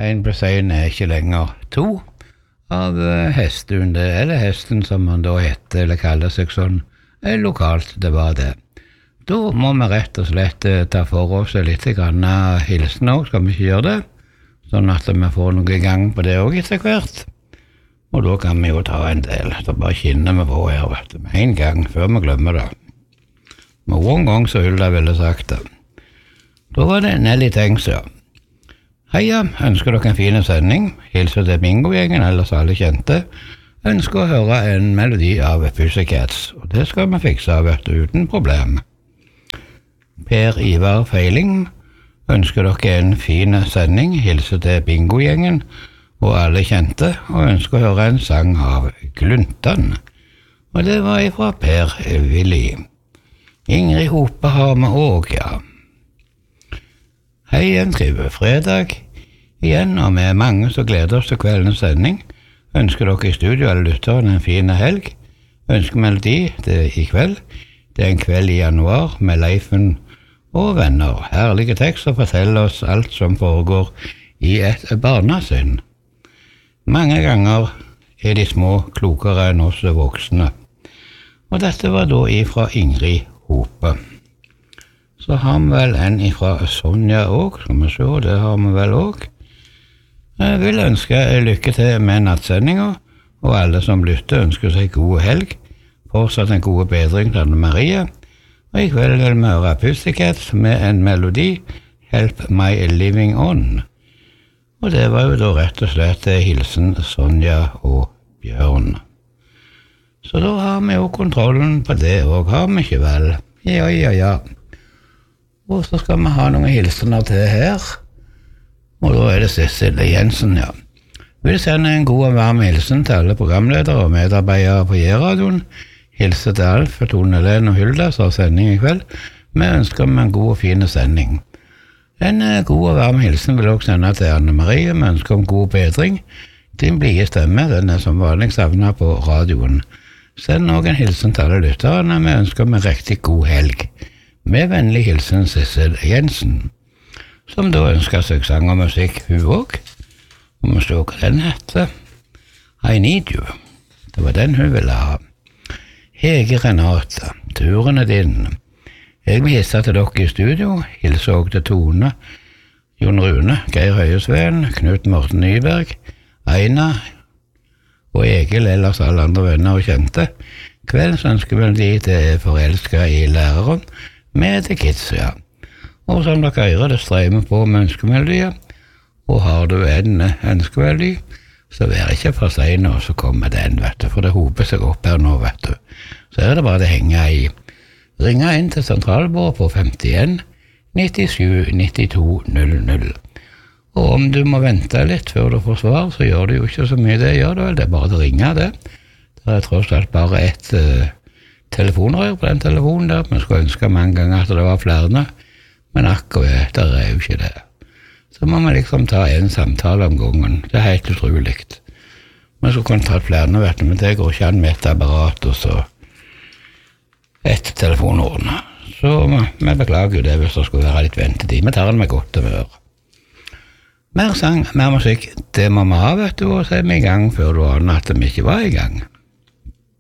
En pluss en ikke lenger to av hestehundet, eller hesten som man da heter, eller kaller seg sånn, lokalt, det var det. Da må vi rett og slett ta for oss litt grann hilsen også, skal vi ikke gjøre det? Sånn at vi får noe i gang på det også etter hvert. Og da kan vi jo ta en del, så bare kinner vi på her, vet du, med en gang, før vi glemmer det. Men en gang så Hulda ville sagt det. Da var det Nelly Tengsø. Heia, ønsker dere en fin sending, hilser til Bingo-gjengen, ellers alle kjente. Ønsker å høre en melodi av Pussycats, og det skal vi fikse, vet du, uten problem. Per Ivar Feiling, ønsker dere en fin sending, hilser til Bingo-gjengen og alle kjente, og ønsker å høre en sang av Gluntan. Og det var ifra Per Willy. Ingrid Hope har vi også, ja. Hei, en trivelig fredag. Igjen, og vi mange som gleder oss til kveldens sending. Ønsker dere i studio eller lytteren en fin helg. Ønsker melodi til i kveld. Det er en kveld i januar med Leifen og venner. Herlige tekster forteller oss alt som foregår i et barnesinn. Mange ganger er de små klokere enn oss voksne. Og dette var da ifra Ingrid Hope. Så har vi vel en ifra Sonja også, skal vi se, det har vi vel også. Jeg vil ønske lykke til med nattsendingen, og alle som lytter ønsker seg god helg, fortsatt en god bedring til Anne Marie, og i kveld vil vi høre Pussycats med en melodi, Help My Living On. Og det var jo da rett og slett hilsen Sonja og Bjørn. Så da har vi jo kontrollen på det, og har vi ikke vel? Ja. Og så skal vi ha noen hilsener til her. Og da er det Cecil Jensen, ja. Vil sende en god og varm hilsen til alle programledere og medarbeidere på J-radioen. Hilse til Alf, Tone Helen og Hulda, som har sending i kveld. Vi ønsker dem en god og fin sending. En god og varm hilsen vil også sende til Anne Marie. Vi ønsker om god bedring. Din blide stemme, den er som vanlig savnet på radioen. Send også en hilsen til alle lytterne. Vi ønsker dem en riktig god helg. Med vennlig hilsen Cecil Jensen, som da ønsker seg sang og musikk, hun også. Og vi så hva den heter. I Need You. Det var den hun ville ha. Hege Renate, turen er din. Jeg vil hilse til dere i studio, hilse også til Tone, Jon Rune, Geir Høyesveen, Knut Morten Nyberg, Eina og Egil, ellers alle andre venner og kjente. Kvelds ønsker vel de til forelsket i læreren, med The Kids, ja. Og som dere hører, det streimer på med ønskemelodier, og har du en ønskemelodi, så vær ikke for seg nå, så kommer den, vet du, for det hoper seg opp her nå, vet du. Så er det bare det henger i. Ringe inn til sentralbordet på 51 97 92 00. Og om du må vente litt før du får svar, så gjør det jo ikke så mye det gjør det vel, det er bare å ringe det. Det er tross alt bare et telefonrør på den telefonen der, men skulle ønske mange ganger at det var flere, men akkurat det er jo ikke det. Så må man liksom ta en samtale om gangen, det er helt utrolig. Men så kan man ta flere, vet du, men det går ikke an med et apparat og så et telefonord. Så vi beklager jo det hvis det skulle være litt ventetid, vi tar den med godt humør. Mer sang, mer musikk, det må vi ha, vet du, og så er vi i gang før du aner at vi ikke var i gang.